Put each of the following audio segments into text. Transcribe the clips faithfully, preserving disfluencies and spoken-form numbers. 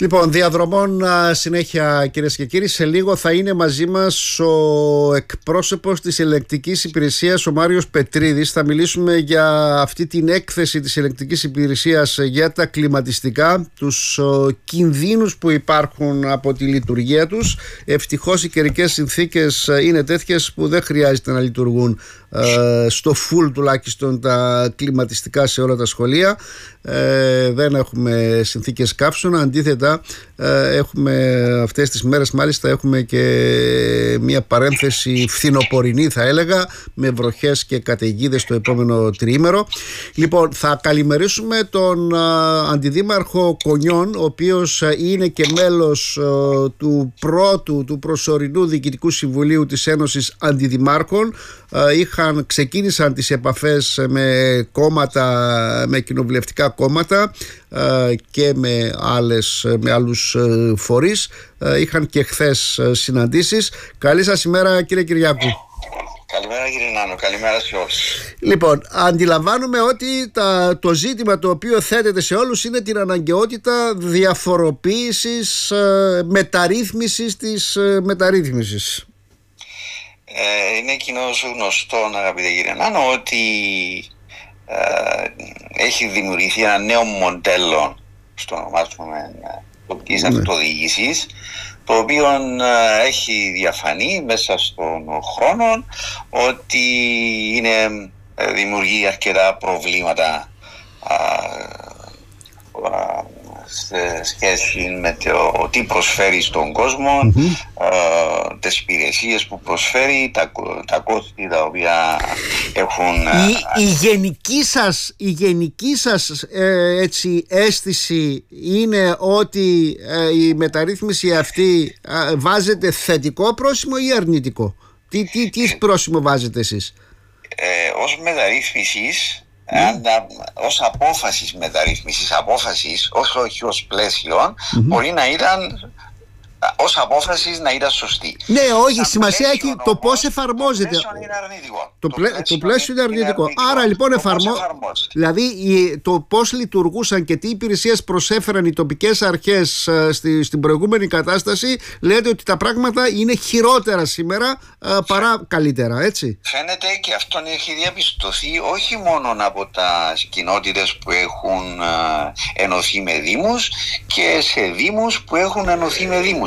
Λοιπόν, διαδρομών συνέχεια, κυρίες και κύριοι. Σε λίγο θα είναι μαζί μας ο εκπρόσωπος της ελεγκτικής υπηρεσίας, ο Μάριος Πετρίδης. Θα μιλήσουμε για αυτή την έκθεση της ελεγκτικής υπηρεσίας για τα κλιματιστικά, τους κινδύνους που υπάρχουν από τη λειτουργία τους. Ευτυχώς οι καιρικές συνθήκες είναι τέτοιες που δεν χρειάζεται να λειτουργούν στο full τουλάχιστον τα κλιματιστικά σε όλα τα σχολεία. Ε, δεν έχουμε συνθήκες καύσωνα, αντίθετα ε, έχουμε αυτές τις μέρες, μάλιστα έχουμε και μια παρένθεση φθινοπορεινή, θα έλεγα, με βροχές και καταιγίδες το επόμενο τριήμερο. Λοιπόν, θα καλημερίσουμε τον α, αντιδήμαρχο Κονιών, ο οποίος είναι και μέλος α, του πρώτου, του προσωρινού Διοικητικού Συμβουλίου της Ένωσης Αντιδημάρχων. Α, είχαν, ξεκίνησαν τις επαφές με κόμματα, με κοινοβουλευτικά κόμματα και με, άλλες, με άλλους φορείς. Είχαν και χθες συναντήσεις. Καλή σας ημέρα, κύριε Κυριάκου. Καλημέρα, κύριε Νάνο, καλημέρα σε όλους. Λοιπόν, αντιλαμβάνομαι ότι τα, το ζήτημα το οποίο θέτεται σε όλους είναι την αναγκαιότητα διαφοροποίησης, μεταρρύθμισης της μεταρρύθμισης. Ε, είναι κοινώς γνωστό, αγαπητέ κύριε Νάνο, ότι Uh, έχει δημιουργηθεί ένα νέο μοντέλο στο ονομάζουμε τοπικής αυτοδιοίκησης, το οποίο uh, έχει διαφανεί μέσα στον χρόνο ότι είναι, uh, δημιουργεί αρκετά προβλήματα uh, uh, σε σχέση με το τι προσφέρει στον κόσμο, mm-hmm. ε, τις υπηρεσίες που προσφέρει, τα, τα κόστη τα οποία έχουν... Η, η γενική σας, η γενική σας ε, έτσι, αίσθηση είναι ότι ε, η μεταρρύθμιση αυτή ε, βάζετε θετικό πρόσημο ή αρνητικό? Τι, τι, τι πρόσημο βάζετε εσείς? Ε, ως μεταρρύθμισης, Mm. ως απόφασης μεταρρύθμισης, απόφασης, όχι, όχι ως πλαίσιο, mm-hmm. μπορεί να ήταν ως απόφασης να ήταν σωστή. Ναι, όχι, σαν σημασία έχει όμως, το πώς εφαρμόζεται. Το πλαίσιο είναι αρνητικό. Το, το, πλαίσιο, το πλαίσιο είναι αρνητικό. Είναι αρνητικό. Άρα λοιπόν εφαρμόζεται. Δηλαδή το πώς λειτουργούσαν και τι υπηρεσίες προσέφεραν οι τοπικές αρχές στη, στην προηγούμενη κατάσταση, λέτε ότι τα πράγματα είναι χειρότερα σήμερα α, παρά καλύτερα, έτσι. Φαίνεται, και αυτό έχει διαπιστωθεί όχι μόνο από τα κοινότητες που έχουν α, ενωθεί με δήμους και σε δήμους που έχουν ενωθεί με δήμους.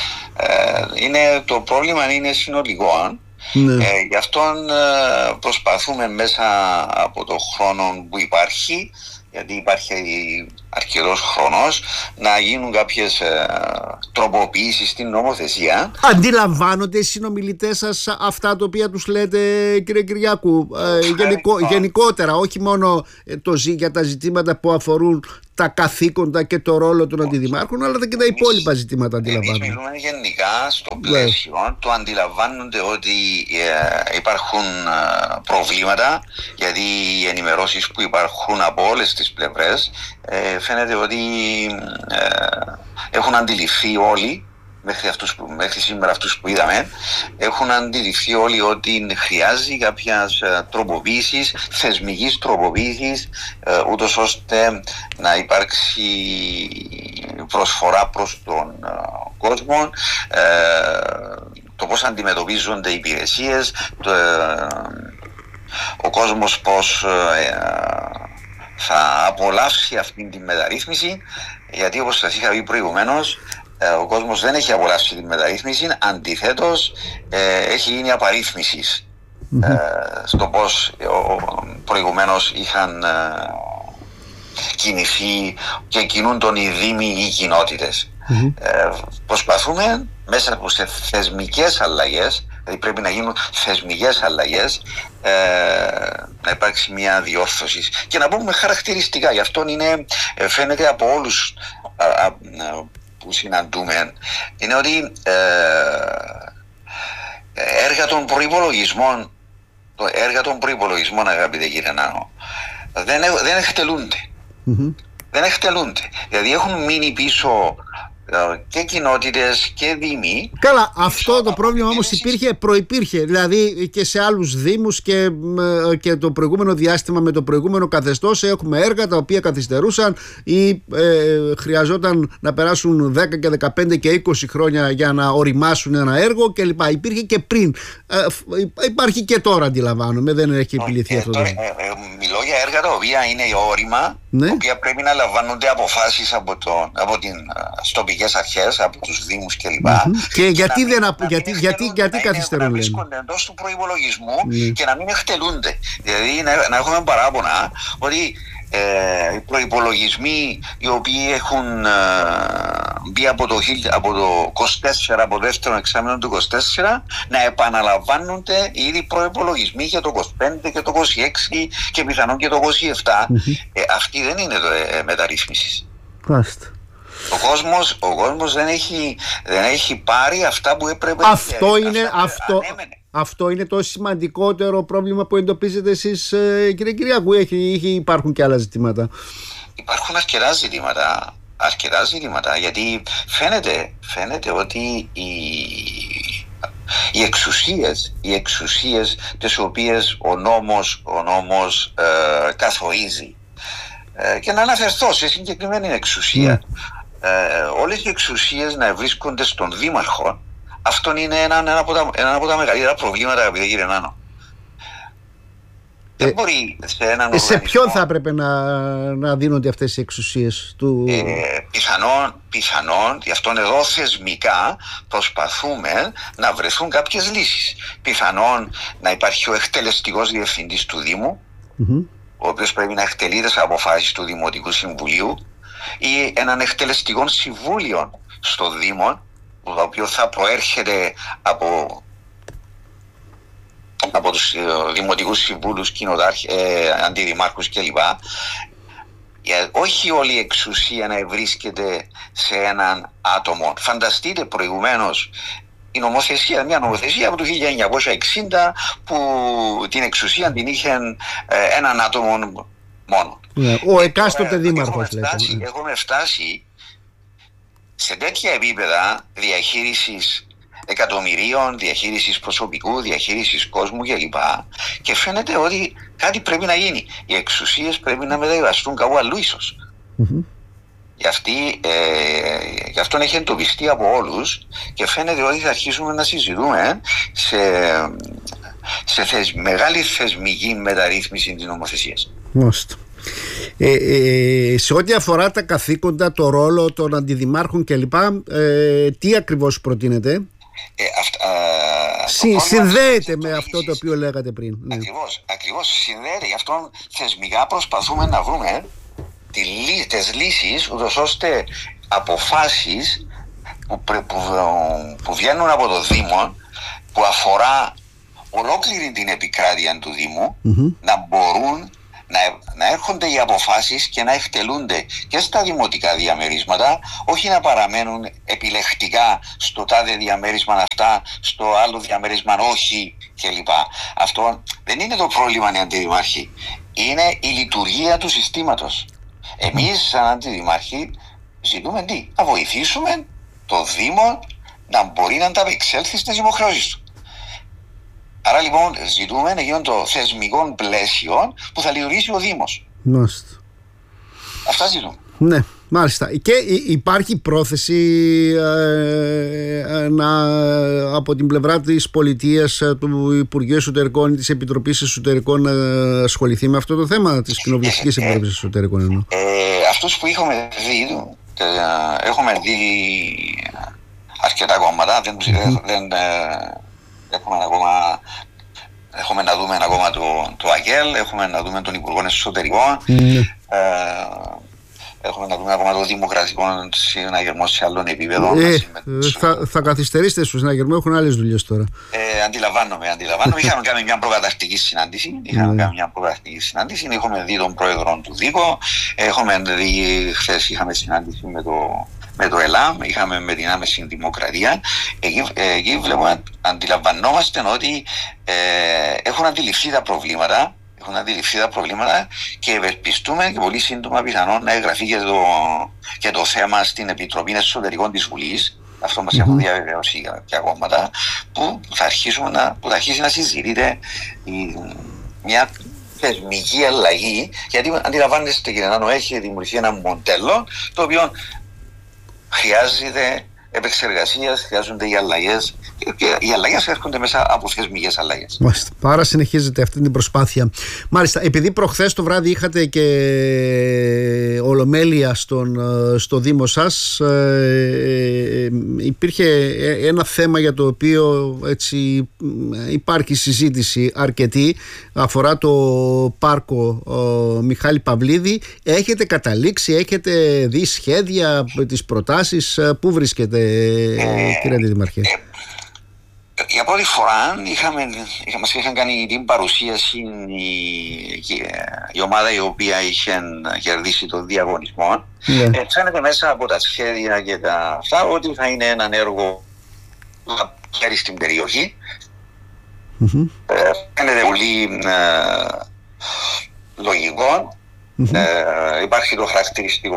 Ε, είναι, το πρόβλημα είναι συνολικό. Ναι. Ε, γι' αυτό ε, προσπαθούμε μέσα από το χρόνο που υπάρχει, γιατί υπάρχει αρκετός χρόνος, να γίνουν κάποιες ε, τροποποιήσεις στην νομοθεσία. Αντιλαμβάνονται οι συνομιλητές σας αυτά τα οποία τους λέτε, κύριε Κυριάκου, ε, γενικό, γενικότερα, όχι μόνο το, για τα ζητήματα που αφορούν τα καθήκοντα και το ρόλο των αντιδημάρχων, αλλά και τα υπόλοιπα ζητήματα αντιλαμβάνονται? Εμείς μιλούμε γενικά στο πλαίσιο, yeah. το αντιλαμβάνονται ότι ε, υπάρχουν ε, προβλήματα, γιατί οι ενημερώσεις που υπάρχουν από όλες τις πλευρές ε, φαίνεται ότι ε, έχουν αντιληφθεί όλοι, μέχρι, αυτούς που, μέχρι σήμερα αυτούς που είδαμε, έχουν αντιληφθεί όλοι ότι χρειάζει κάποιας τροποποίησης, θεσμικής τροποποίησης, ούτως ώστε να υπάρξει προσφορά προς τον κόσμο, το πώς αντιμετωπίζονται οι υπηρεσίες, το, ο κόσμος πώς θα απολαύσει αυτή τη μεταρρύθμιση, γιατί όπως σας είχα πει προηγουμένως, ο κόσμος δεν έχει απολαύσει τη μεταρρύθμιση, αντιθέτως ε, έχει γίνει απαρίθμησης mm-hmm. ε, στο πώς ε, προηγουμένως είχαν ε, κινηθεί και κινούν τον οι δήμοι ή οι κοινότητες. Mm-hmm. Ε, προσπαθούμε μέσα από σε θεσμικές αλλαγές, δηλαδή πρέπει να γίνουν θεσμικές αλλαγές, ε, να υπάρξει μια διόρθωση και να πούμε χαρακτηριστικά. Γι' αυτό είναι, φαίνεται από όλους α, α, που συναντούμε, είναι ότι ε, έργα των προϋπολογισμών, το έργα των προϋπολογισμών, αγαπητέ κύριε Νάνο, δεν, δεν εκτελούνται. Mm-hmm. Δεν εκτελούνται. Δηλαδή έχουν μείνει πίσω και κοινότητες και δήμοι. Καλά, αυτό το πρόβλημα όμως υπήρχε, προϋπήρχε, δηλαδή και σε άλλους δήμους και, και το προηγούμενο διάστημα με το προηγούμενο καθεστώς έχουμε έργα τα οποία καθυστερούσαν ή ε, χρειαζόταν να περάσουν δέκα και δεκαπέντε και είκοσι χρόνια για να οριμάσουν ένα έργο κλπ. Υπήρχε και πριν, ε, υπάρχει και τώρα, αντιλαμβάνομαι, δεν έχει επιληθεί ε, αυτό. Τώρα, ε, ε, μιλώ για έργα τα οποία είναι όρημα, ναι. τα οποία πρέπει να λαμβάνονται αποφάσεις από, το, από την τοπικές αρχές, από τους δήμους κλπ. Mm-hmm. Και, και γιατί δεν να, γιατί, γιατί, γιατί καθυστερούν, να βρίσκονται εντός του προϋπολογισμού mm. και να μην εκτελούνται. Δηλαδή να, να έχουμε παράπονα ότι ε, οι προϋπολογισμοί οι οποίοι έχουν ε, μπει από το, από το είκοσι τέσσερα, από το δεύτερο εξάμηνο του είκοσι τέσσερα, να επαναλαμβάνονται ήδη προϋπολογισμοί για το είκοσι πέντε και το είκοσι έξι και πιθανόν και το είκοσι επτά. Mm-hmm. Ε, αυτή δεν είναι το ε, μεταρρύθμιση. Μάλιστα. Ο κόσμος, ο κόσμος δεν, έχει, δεν έχει πάρει αυτά που έπρεπε. Αυτό είναι, αυτά αυτό, αυτό είναι το σημαντικότερο πρόβλημα που εντοπίζετε εσείς, ε, κύριε Κυριάκου, ή υπάρχουν και άλλα ζητήματα? Υπάρχουν αρκετά ζητήματα, αρκετά ζητήματα, γιατί φαίνεται, φαίνεται ότι οι, οι εξουσίες, οι εξουσίες τις οποίες ο νόμος, ο νόμος ε, καθορίζει, ε, και να αναφερθώ σε συγκεκριμένη εξουσία, mm. Ε, όλες οι εξουσίες να βρίσκονται στον δήμαρχο, αυτό είναι ένα, ένα, από, τα, ένα από τα μεγαλύτερα προβλήματα, αγαπητέ κύριε Νάνο. Ε, δεν μπορεί σε έναν ε, σε ποιον θα έπρεπε να, να δίνονται αυτές οι εξουσίες του... Ε, πιθανόν, πιθανόν, γι' αυτόν εδώ θεσμικά προσπαθούμε να βρεθούν κάποιες λύσεις. Πιθανόν να υπάρχει ο εκτελεστικός διευθυντής του Δήμου, mm-hmm. ο οποίος πρέπει να εκτελεί τις αποφάσεις του Δημοτικού Συμβουλίου, ή έναν εκτελεστικό συμβούλιο στο Δήμο, το οποίο θα προέρχεται από, από τους δημοτικούς συμβούλους, ε, αντιδημάρχους κλπ. Όχι όλη η εξουσία να βρίσκεται σε έναν άτομο. Φανταστείτε προηγουμένως η νομοθεσία, μια νομοθεσία από το χίλια εννιακόσια εξήντα που την εξουσία την είχε ε, έναν άτομο μόνο. Yeah, ο εκάστοτε δήμαρχος. Έχουμε φτάσει, έχουμε φτάσει σε τέτοια επίπεδα διαχείρισης εκατομμυρίων, διαχείρισης προσωπικού, διαχείρισης κόσμου κλπ. Και φαίνεται ότι κάτι πρέπει να γίνει. Οι εξουσίες πρέπει να μεταβιβαστούν κάπου αλλού ίσως. Mm-hmm. Γι' αυτή, ε, γι' αυτόν έχει εντοπιστεί από όλους και φαίνεται ότι θα αρχίσουμε να συζητούμε σε, σε θεσ, μεγάλη θεσμική μεταρρύθμιση της νομοθεσίας. Μάλιστα. Ε, ε, σε ό,τι αφορά τα καθήκοντα, το ρόλο των αντιδημάρχων κλπ, ε, τι ακριβώς προτείνετε? Ε, αυτα, Συ, συνδέεται με αυτό το οποίο λέγατε πριν. Ναι. Ακριβώς, ακριβώς συνδέεται. Γι' αυτό θεσμικά προσπαθούμε να βρούμε τη, τις λύσεις, ούτως ώστε αποφάσεις που, που, που βγαίνουν από το Δήμο, που αφορά ολόκληρη την επικράτεια του Δήμου, mm-hmm. να μπορούν να, να έρχονται οι αποφάσεις και να εκτελούνται και στα δημοτικά διαμερίσματα, όχι να παραμένουν επιλεκτικά στο τάδε διαμέρισμα αυτά, στο άλλο διαμέρισμα όχι κλπ. Αυτό δεν είναι το πρόβλημα, οι αντιδημάρχοι. Είναι η λειτουργία του συστήματος. Εμείς σαν αντιδημάρχοι ζητούμε τι? Να βοηθήσουμε το Δήμο να μπορεί να ανταπεξέλθει στις υποχρεώσεις του. Άρα λοιπόν ζητούμε να γίνουν το θεσμικό πλαίσιο που θα λειτουργήσει ο Δήμος. Μάλιστα. Αυτά ζητούμε. Ναι, μάλιστα. Και υπάρχει πρόθεση ε, να, από την πλευρά της πολιτείας, του Υπουργείου Εσωτερικών ή της Επιτροπής Εσωτερικών, να ασχοληθεί με αυτό το θέμα της Κοινοβουλευτικής ε, Επιτροπής Εσωτερικών? Εννοώ. Ε, αυτούς που έχουμε δει, ε, έχουμε δει αρκετά κόμματα, δεν, mm-hmm. δεν ε, έχουμε ακόμα... Έχουμε να δούμε ακόμα το, το ΑΓΕΛ, έχουμε να δούμε τον Υπουργό Εσωτερικών, mm. ε, έχουμε να δούμε ακόμα το Δημοκρατικό Συναγερμό σε άλλων επίπεδων. Ε, θα, θα καθυστερήσετε στο συναγερμό, έχουν άλλες δουλειές τώρα. Ε, αντιλαμβάνομαι, αντιλαμβάνομαι. Είχαμε κάνει μια προκαταρκτική συνάντηση. Είχαμε mm. κάνει μια προκαταρκτική συνάντηση. Έχουμε δει τον πρόεδρο του ΔΥΚΟ. Έχουμε δει, χθες είχαμε συνάντηση με το. Με το ΕΛΑΜ, είχαμε με την Άμεση Δημοκρατία. Εκεί, εκεί βλέπουμε, αντιλαμβανόμαστε ότι ε, έχουν αντιληφθεί τα προβλήματα, έχουν έχουν αντιληφθεί τα προβλήματα και ευελπιστούμε και πολύ σύντομα πιθανόν να εγγραφεί και το, και το θέμα στην Επιτροπή Εσωτερικών της Βουλής. Αυτό μας mm-hmm. έχουν διαβεβαιώσει κάποια κόμματα που θα, αρχίσουμε να, που θα αρχίσει να συζητείται η, μια θεσμική αλλαγή, γιατί αντιλαμβάνεστε κύριε Νάνο, έχει δημιουργηθεί ένα μοντέλο το οποίο χρειάζεται επεξεργασίας, χρειάζονται οι αλλαγές και οι αλλαγές έρχονται μέσα από θεσμικές αλλαγές. Μάλιστα. Άρα συνεχίζεται αυτή την προσπάθεια. Μάλιστα, επειδή προχθές το βράδυ είχατε και ολομέλεια στον, στο Δήμο σας, ε, υπήρχε ένα θέμα για το οποίο έτσι υπάρχει συζήτηση αρκετή, αφορά το πάρκο ε, Μιχάλη Παυλίδη. Έχετε καταλήξει, έχετε δει σχέδια, τις προτάσεις, πού βρίσκεται ε, κύριε Αντιδημαρχέ? Ε, για πρώτη φορά είχαμε, είχαμε, μας είχαν κάνει την παρουσίαση η, η, η ομάδα η οποία είχε κερδίσει τον διαγωνισμό. Yeah. Ε, φαίνεται μέσα από τα σχέδια και τα αυτά ότι θα είναι ένα έργο που θα χέρι στην περιοχή. Mm-hmm. Ε, φαίνεται πολύ ε, λογικό. Mm-hmm. Ε, υπάρχει το χαρακτηριστικό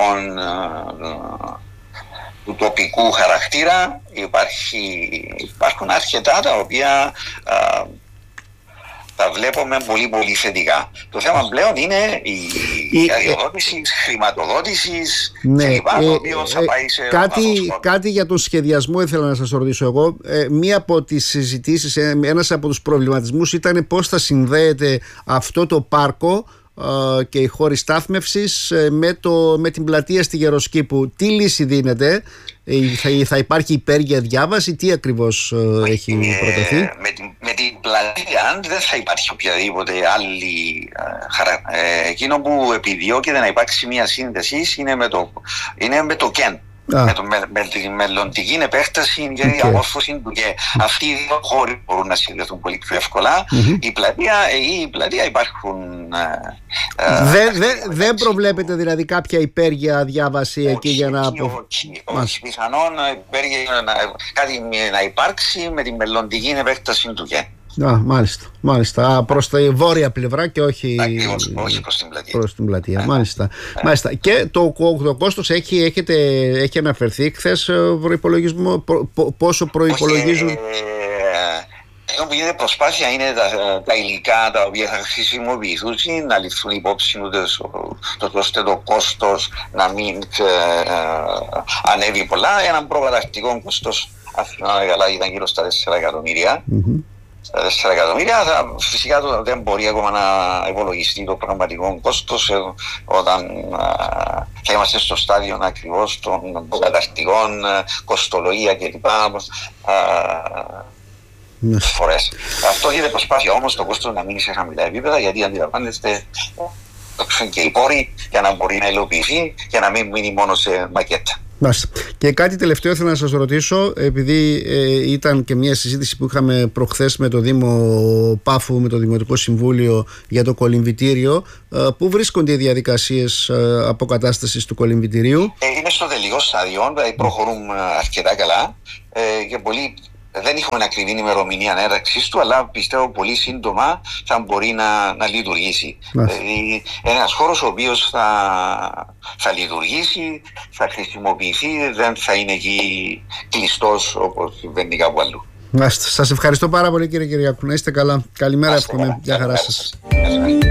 ε, του τοπικού χαρακτήρα, υπάρχει, υπάρχουν αρκετά τα οποία α, τα βλέπουμε πολύ πολύ θετικά. Το θέμα πλέον είναι η, η αδειοδότηση, η χρηματοδότηση ναι, κλπ. Ε, το οποίο θα πάει σε κάτι, κάτι για τον σχεδιασμό ήθελα να σας ρωτήσω εγώ. Ε, μία από τις συζητήσεις, ένας από τους προβληματισμούς ήταν πώς θα συνδέεται αυτό το πάρκο και οι χώροι στάθμευσης με, το, με την πλατεία στη Γεροσκήπου. Τι λύση δίνεται? Θα, θα υπάρχει υπέργεια διάβαση? Τι ακριβώς έχει ε, προτεθεί? Με την, με την πλατεία δεν θα υπάρχει οποιαδήποτε άλλη χαρά. Ε, εκείνο που επιδιώκεται να υπάρξει μια σύνδεση είναι με το, είναι με το ΚΕΝ. Με, το, με, με τη μελλοντική επέκταση και okay. διαμόρφωση του και αυτοί οι δύο χώροι μπορούν να συνδεθούν πολύ πιο εύκολα. Mm-hmm. Η, πλατεία, η πλατεία υπάρχουν. Δεν δε, δε προβλέπετε δηλαδή κάποια υπέργεια διάβαση όχι, εκεί για να. Όχι, όχι, όχι. Πιθανόν υπέργεια να, κάτι να υπάρξει με τη μελλοντική επέκταση του ΚΕ. Α, μάλιστα, μάλιστα. Προς τη βόρεια πλευρά και όχι, Ακριβώς, όχι προς την πλατεία. Προς την πλατεία. Yeah. Μάλιστα. Yeah. Μάλιστα. Και το, το κόστος έχει, έχετε, έχει αναφερθεί χθες προϋπολογισμό, πο, πο, πόσο προϋπολογίζουν? Όχι, ε, αυτό που γίνεται προσπάθεια είναι τα, τα υλικά τα οποία θα χρησιμοποιηθούν να ληφθούν υπόψη ώστε το κόστος να μην ε, ε, ανέβει πολλά. Ένα προκαταρκτικό κόστος, αν θυμάμαι καλά, ήταν γύρω στα τέσσερα εκατομμύρια. Mm-hmm. τέσσερα εκατομμύρια, θα, φυσικά το, δεν μπορεί ακόμα να υπολογιστεί το πραγματικό κόστος ε, όταν α, θα είμαστε στο στάδιο ακριβώς των προκαταρκτικών, κοστολογία κλπ. Φορές. Αυτό γίνεται προσπάθεια όμως το κόστος να μείνει σε χαμηλά επίπεδα, γιατί αντιλαμβάνεστε και οι πόροι για να μπορεί να υλοποιηθεί και να μην μείνει μόνο σε μακέτα. Και κάτι τελευταίο θέλω να σας ρωτήσω, επειδή ε, ήταν και μια συζήτηση που είχαμε προχθές με το Δήμο Πάφου, με το Δημοτικό Συμβούλιο για το κολυμβητήριο, ε, πού βρίσκονται οι διαδικασίες ε, αποκατάστασης του κολυμβητηρίου? Ε, είναι στο τελικό στάδιο, δηλαδή προχωρούν αρκετά καλά ε, και πολύ. Δεν έχουμε ακριβή ημερομηνία έναρξης του, αλλά πιστεύω πολύ σύντομα θα μπορεί να, να λειτουργήσει. Δηλαδή, ένας χώρος ο οποίος θα, θα λειτουργήσει, θα χρησιμοποιηθεί, δεν θα είναι εκεί κλειστός όπως συμβαίνει κάπου αλλού. Σας ευχαριστώ πάρα πολύ κύριε Κυριακού. Να είστε καλά. Καλημέρα, εύχομαι. Γεια χαρά σας.